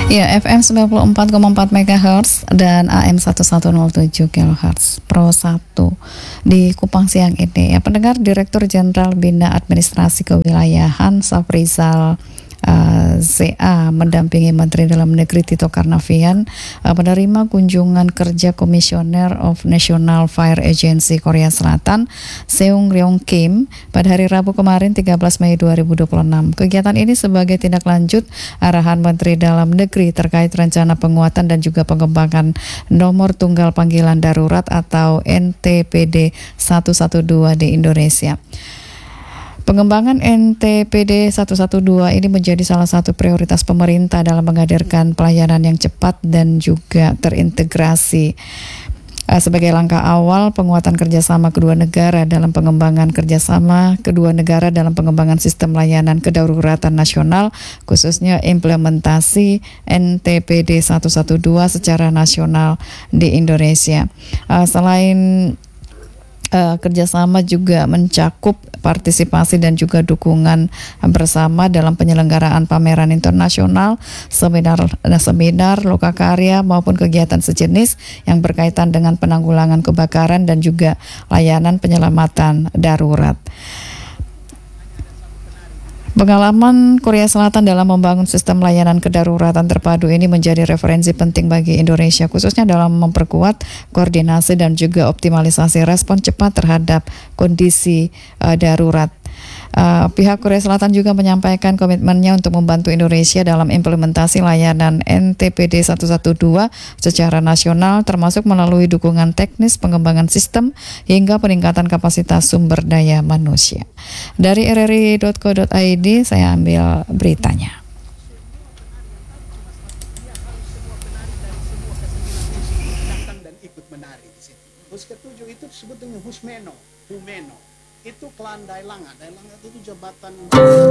Ya, FM 94,4 MHz dan AM 1107 kHz Pro 1 di Kupang siang ini. Ya, pendengar, Direktur Jenderal Bina Administrasi Kewilayahan Safrizal ZA mendampingi Menteri Dalam Negeri Tito Karnavian menerima kunjungan kerja Komisioner of National Fire Agency Korea Selatan Seung Ryong Kim pada hari Rabu kemarin 13 Mei 2026. Kegiatan ini sebagai tindak lanjut arahan Menteri Dalam Negeri terkait rencana penguatan dan juga pengembangan nomor tunggal panggilan darurat atau NTPD 112 di Indonesia. Pengembangan NTPD 112 ini menjadi salah satu prioritas pemerintah dalam menghadirkan pelayanan yang cepat dan juga terintegrasi. Sebagai langkah awal penguatan kerjasama kedua negara dalam pengembangan kerjasama kedua negara dalam pengembangan sistem layanan kedaruratan nasional, khususnya implementasi NTPD 112 secara nasional di Indonesia. Selain kerjasama juga mencakup partisipasi dan juga dukungan bersama dalam penyelenggaraan pameran internasional, seminar lokakarya maupun kegiatan sejenis yang berkaitan dengan penanggulangan kebakaran dan juga layanan penyelamatan darurat. Pengalaman Korea Selatan dalam membangun sistem layanan kedaruratan terpadu ini menjadi referensi penting bagi Indonesia, khususnya dalam memperkuat koordinasi dan juga optimalisasi respon cepat terhadap kondisi darurat. Pihak Korea Selatan juga menyampaikan komitmennya untuk membantu Indonesia dalam implementasi layanan NTPD 112 secara nasional, termasuk melalui dukungan teknis, pengembangan sistem, hingga peningkatan kapasitas sumber daya manusia. Dari rri.co.id saya ambil beritanya. Hus ketujuh itu disebut dengan Husmeno, Humeno. Itu klan Dailanga. Dailanga itu jabatan